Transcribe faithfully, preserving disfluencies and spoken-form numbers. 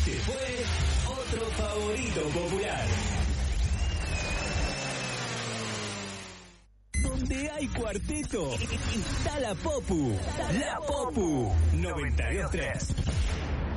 Este fue otro favorito popular. Donde hay cuarteto, está la Popu. La Popu noventa y dos tres.